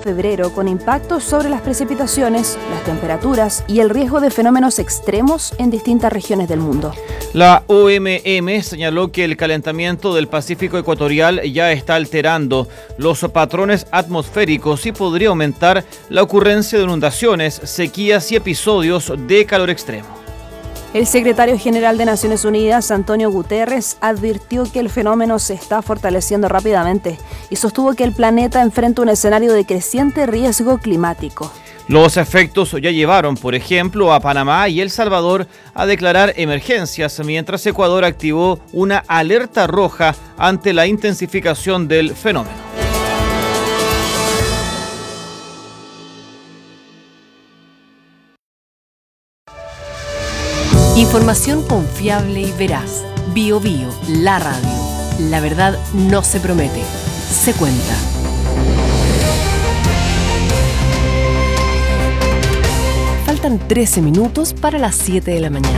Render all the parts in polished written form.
febrero con impactos sobre las precipitaciones, las temperaturas y el riesgo de fenómenos extremos en distintas regiones del mundo. La OMM señaló que el calentamiento del Pacífico ecuatorial ya está alterando los patrones atmosféricos y podría aumentar la ocurrencia de inundaciones, sequías y episodios de calor extremo. El secretario general de Naciones Unidas, Antonio Guterres, advirtió que el fenómeno se está fortaleciendo rápidamente y sostuvo que el planeta enfrenta un escenario de creciente riesgo climático. Los efectos ya llevaron, por ejemplo, a Panamá y El Salvador a declarar emergencias, mientras Ecuador activó una alerta roja ante la intensificación del fenómeno. Información confiable y veraz. BioBio, la radio. La verdad no se promete, se cuenta. Faltan 13 minutos para las 7 de la mañana.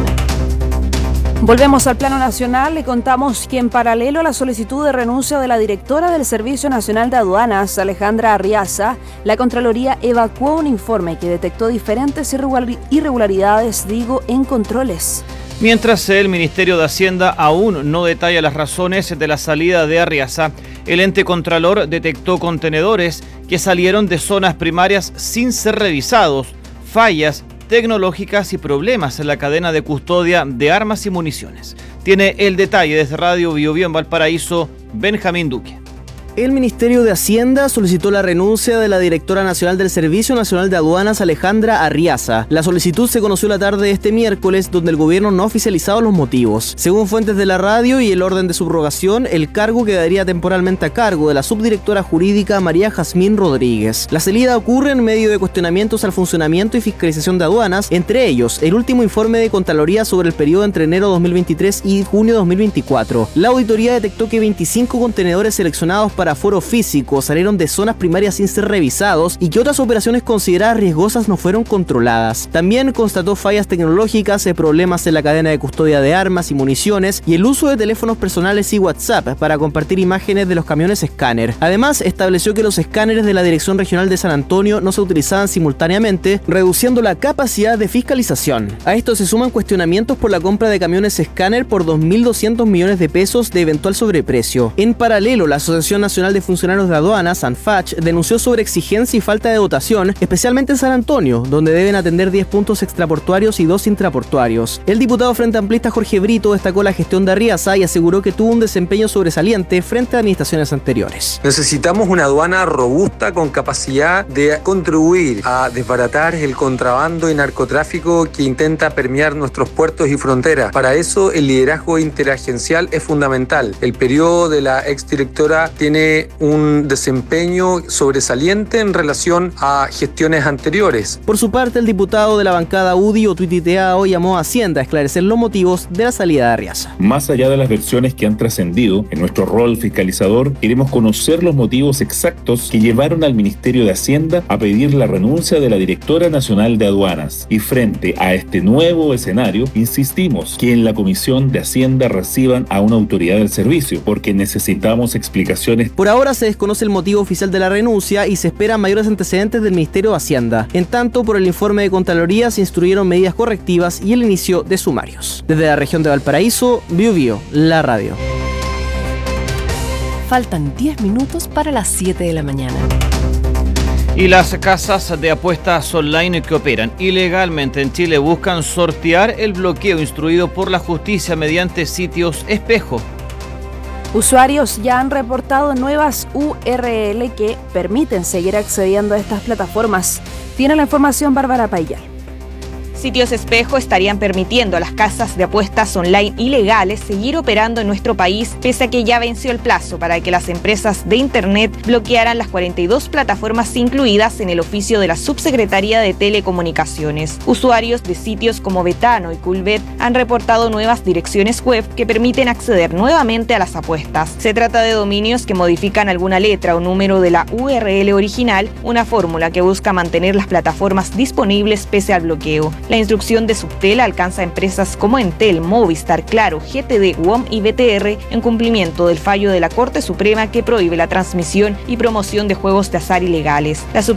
Volvemos al plano nacional. Le contamos que en paralelo a la solicitud de renuncia de la directora del Servicio Nacional de Aduanas, Alejandra Arriaza, la Contraloría evacuó un informe que detectó diferentes irregularidades, en controles. Mientras el Ministerio de Hacienda aún no detalla las razones de la salida de Arriaza, el ente contralor detectó contenedores que salieron de zonas primarias sin ser revisados, fallas tecnológicas y problemas en la cadena de custodia de armas y municiones. Tiene el detalle desde Radio BioBio en Valparaíso, Benjamín Duque. El Ministerio de Hacienda solicitó la renuncia de la directora nacional del Servicio Nacional de Aduanas, Alejandra Arriaza. La solicitud se conoció la tarde de este miércoles, donde el gobierno no ha oficializado los motivos. Según fuentes de la radio y el orden de subrogación, el cargo quedaría temporalmente a cargo de la subdirectora jurídica María Jazmín Rodríguez. La salida ocurre en medio de cuestionamientos al funcionamiento y fiscalización de aduanas, entre ellos el último informe de Contraloría sobre el periodo entre enero 2023 y junio 2024. La auditoría detectó que 25 contenedores seleccionados para aforo físico salieron de zonas primarias sin ser revisados y que otras operaciones consideradas riesgosas no fueron controladas. También constató fallas tecnológicas, problemas en la cadena de custodia de armas y municiones y el uso de teléfonos personales y WhatsApp para compartir imágenes de los camiones escáner. Además, estableció que los escáneres de la Dirección Regional de San Antonio no se utilizaban simultáneamente, reduciendo la capacidad de fiscalización. A esto se suman cuestionamientos por la compra de camiones escáner por 2.200 millones de pesos de eventual sobreprecio. En paralelo, la Asociación Nacional de Funcionarios de Aduanas, ANFACH, denunció sobre exigencia y falta de dotación, especialmente en San Antonio, donde deben atender 10 puntos extraportuarios y 2 intraportuarios. El diputado Frente Amplista Jorge Brito destacó la gestión de Arriaza y aseguró que tuvo un desempeño sobresaliente frente a administraciones anteriores. Necesitamos una aduana robusta con capacidad de contribuir a desbaratar el contrabando y narcotráfico que intenta permear nuestros puertos y fronteras. Para eso, el liderazgo interagencial es fundamental. El periodo de la exdirectora tiene un desempeño sobresaliente en relación a gestiones anteriores. Por su parte, el diputado de la bancada UDI, Otuiti Teao, llamó a Hacienda a esclarecer los motivos de la salida de Arriaza. Más allá de las versiones que han trascendido, en nuestro rol fiscalizador, queremos conocer los motivos exactos que llevaron al Ministerio de Hacienda a pedir la renuncia de la directora nacional de Aduanas. Y frente a este nuevo escenario, insistimos que en la Comisión de Hacienda reciban a una autoridad del servicio, porque necesitamos explicaciones. Por ahora se desconoce el motivo oficial de la renuncia y se esperan mayores antecedentes del Ministerio de Hacienda. En tanto, por el informe de Contraloría se instruyeron medidas correctivas y el inicio de sumarios. Desde la región de Valparaíso, BioBio, la radio. Faltan 10 minutos para las 7 de la mañana. Y las casas de apuestas online que operan ilegalmente en Chile buscan sortear el bloqueo instruido por la justicia mediante sitios espejo. Usuarios ya han reportado nuevas URL que permiten seguir accediendo a estas plataformas. Tiene la información Bárbara Payal. Sitios espejo estarían permitiendo a las casas de apuestas online ilegales seguir operando en nuestro país, pese a que ya venció el plazo para que las empresas de Internet bloquearan las 42 plataformas incluidas en el oficio de la Subsecretaría de Telecomunicaciones. Usuarios de sitios como Betano y Coolbet han reportado nuevas direcciones web que permiten acceder nuevamente a las apuestas. Se trata de dominios que modifican alguna letra o número de la URL original, una fórmula que busca mantener las plataformas disponibles pese al bloqueo. La instrucción de Subtel alcanza a empresas como Entel, Movistar, Claro, GTD, WOM y BTR en cumplimiento del fallo de la Corte Suprema que prohíbe la transmisión y promoción de juegos de azar ilegales. La